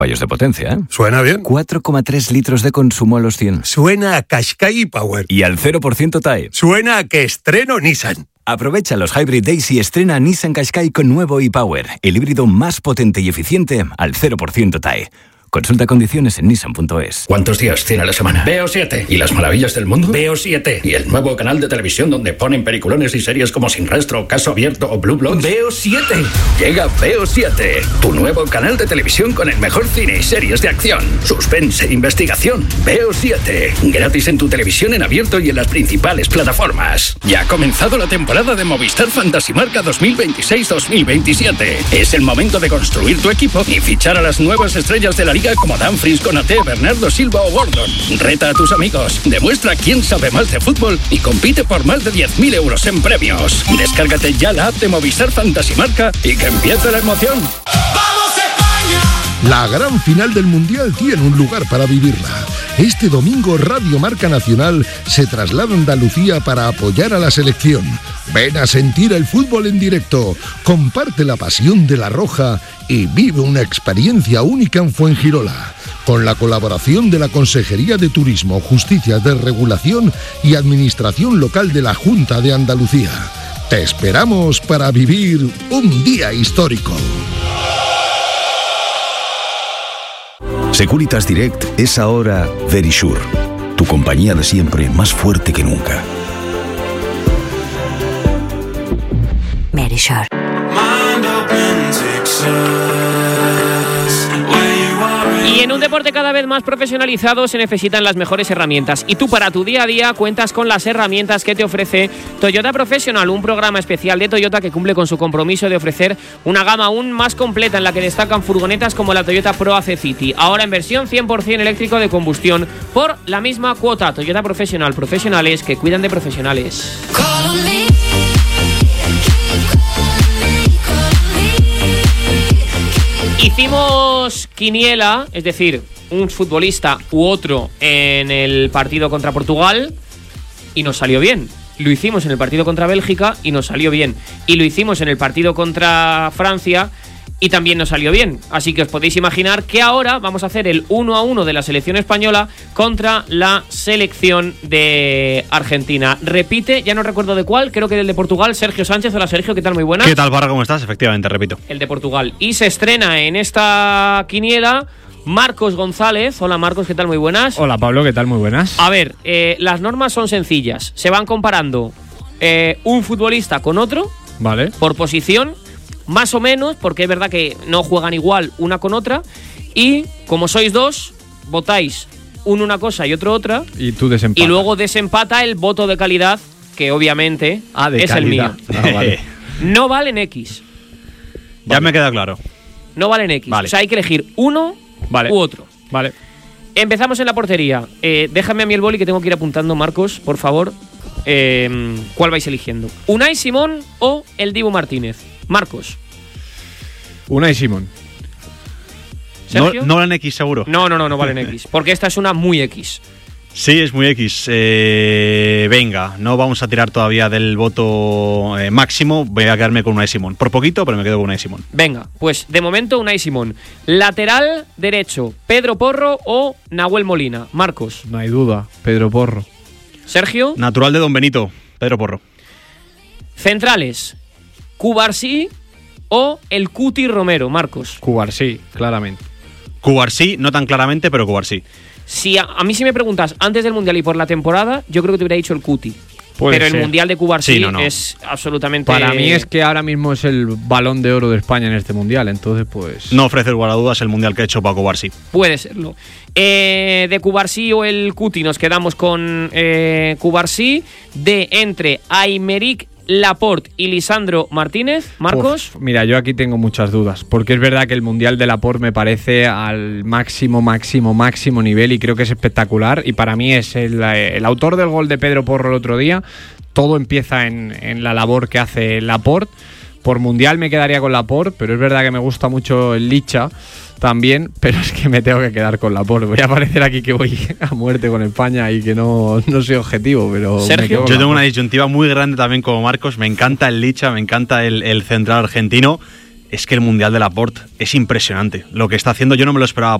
caballos de potencia, ¿eh? Suena bien. 4,3 litros de consumo a los 100. Suena a Qashqai Power. Y al 0% TAE. Suena a que estreno Nissan. Aprovecha los Hybrid Days y estrena Nissan Qashqai con nuevo e-Power, el híbrido más potente y eficiente al 0% TAE. Consulta condiciones en nissan.es. ¿Cuántos días tiene la semana? Veo 7. ¿Y las maravillas del mundo? Veo 7. ¿Y el nuevo canal de televisión donde ponen peliculones y series como Sin Rastro, Caso Abierto o Blue Bloods? Veo 7. Llega Veo 7, tu nuevo canal de televisión con el mejor cine y series de acción, suspense e investigación. Veo 7. Gratis en tu televisión en abierto y en las principales plataformas. Ya ha comenzado la temporada de Movistar Fantasy Marca 2026-2027. Es el momento de construir tu equipo y fichar a las nuevas estrellas de la liga como Dumfries, Konaté, Bernardo Silva o Gordon. Reta a tus amigos, demuestra quién sabe más de fútbol y compite por más de 10.000 euros en premios. Descárgate ya la app de Movistar Fantasy Marca y que empiece la emoción. ¡Vamos España! La gran final del Mundial tiene un lugar para vivirla. Este domingo Radio Marca Nacional se traslada a Andalucía para apoyar a la selección. Ven a sentir el fútbol en directo, comparte la pasión de la Roja y vive una experiencia única en Fuengirola. Con la colaboración de la Consejería de Turismo, Justicia de Regulación y Administración Local de la Junta de Andalucía. Te esperamos para vivir un día histórico. Securitas Direct es ahora Verisure, tu compañía de siempre más fuerte que nunca. Verisure. Y en un deporte cada vez más profesionalizado se necesitan las mejores herramientas. Y tú para tu día a día cuentas con las herramientas que te ofrece Toyota Professional, un programa especial de Toyota que cumple con su compromiso de ofrecer una gama aún más completa en la que destacan furgonetas como la Toyota Pro AC City. Ahora en versión 100% eléctrico de combustión por la misma cuota. Toyota Professional, profesionales que cuidan de profesionales. Hicimos quiniela, es decir, un futbolista u otro en el partido contra Portugal y nos salió bien. Lo hicimos en el partido contra Bélgica y nos salió bien. Y lo hicimos en el partido contra Francia y también nos salió bien. Así que os podéis imaginar que ahora vamos a hacer el 1-1 de la selección española contra la selección de Argentina. Repite, ya no recuerdo de cuál, creo que del de Portugal, Sergio Sánchez. Hola Sergio, ¿qué tal? Muy buenas. ¿Qué tal, Parra? ¿Cómo estás? Efectivamente, repito. El de Portugal. Y se estrena en esta quiniela Marcos González. Hola Marcos, ¿qué tal? Muy buenas. Hola Pablo, ¿qué tal? Muy buenas. A ver, las normas son sencillas. Se van comparando un futbolista con otro, vale, por posición, más o menos, porque es verdad que no juegan igual una con otra. Y como sois dos, votáis uno una cosa y otro otra. Y tú desempatas. Y luego desempata el voto de calidad, que obviamente es calidad. El mío. Vale. No valen X. Ya me queda claro. No valen X. Vale. O sea, hay que elegir uno u otro. Vale. Empezamos en la portería. Déjame a mí el boli que tengo que ir apuntando, Marcos, por favor. ¿Cuál vais eligiendo? ¿Unai Simón o el Dibu Martínez? Marcos. Unai Simón. ¿Sergio? No valen X, seguro. No valen X. Porque esta es una muy X. Sí, es muy X. Venga, no vamos a tirar todavía del voto máximo. Voy a quedarme con Unai Simón. Por poquito, pero me quedo con Unai Simón. Venga, pues de momento Unai Simón. Lateral derecho, Pedro Porro o Nahuel Molina. Marcos. No hay duda, Pedro Porro. Sergio. Natural de Don Benito, Pedro Porro. Centrales, Cubarsí o el Cuti Romero. Marcos. Cubarsí, claramente. Cubarsí, no tan claramente, pero Cubarsí. Si a mí si me preguntas antes del Mundial y por la temporada, yo creo que te hubiera dicho el Cuti. Pero el Mundial de Cubarsí es absolutamente... Para mí es que ahora mismo es el Balón de Oro de España en este Mundial, entonces pues... No ofrece lugar a dudas el Mundial que ha hecho para Cubarsí. Puede serlo. De Cubarsí o el Cuti nos quedamos con Cubarsí. De entre Aymeric Laporte y Lisandro Martínez. Marcos. Mira, yo aquí tengo muchas dudas, porque es verdad que el Mundial de Laporte me parece al máximo nivel y creo que es espectacular, y para mí es el autor del gol de Pedro Porro el otro día. Todo empieza en la labor que hace Laporte. Por Mundial me quedaría con Laporte, pero es verdad que me gusta mucho el Licha también, pero es que me tengo que quedar con Laporte. Voy a parecer aquí que voy a muerte con España y que no soy objetivo, pero Sergio. Yo tengo una disyuntiva muy grande también como Marcos. Me encanta el Licha, me encanta el central argentino. es que el Mundial de Laporte es impresionante. Lo que está haciendo yo no me lo esperaba